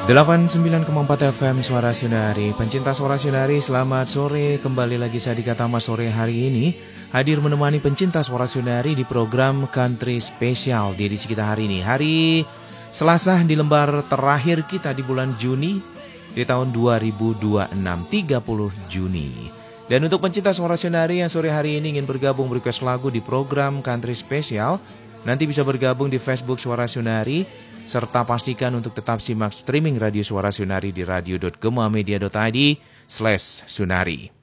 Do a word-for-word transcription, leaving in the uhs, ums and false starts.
delapan puluh sembilan koma empat F M Suara Sunari. Pencinta Suara Sunari, selamat sore. Kembali lagi saya Dika Tama sore hari ini hadir menemani pencinta Suara Sunari di program Country Special di edisi kita hari ini. Hari Selasa di lembar terakhir kita di bulan Juni di tahun dua ribu dua puluh enam, tiga puluh Juni. Dan untuk pencinta Suara Sunari yang sore hari ini ingin bergabung request lagu di program Country Special, nanti bisa bergabung di Facebook Suara Sunari. Serta pastikan untuk tetap simak streaming Radio Suara Sunari di radio dot gemamedia dot id slash sunari.